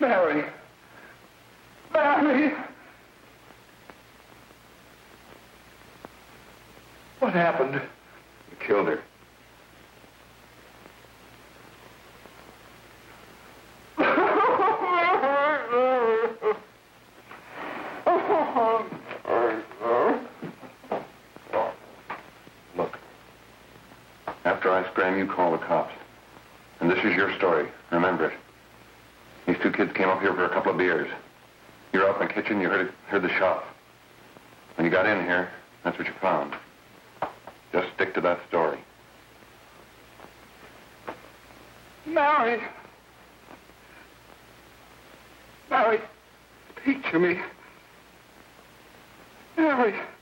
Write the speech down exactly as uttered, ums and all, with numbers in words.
Mary. Mary. What happened? You killed her. Look. After I scram, you call the cops. And this is your story. Remember it. These two kids came up here for a couple of beers. You were out in the kitchen, you heard, it, heard the shot. When you got in here, that's what you found. Just stick to that story. Mary. Mary, speak to me. Mary.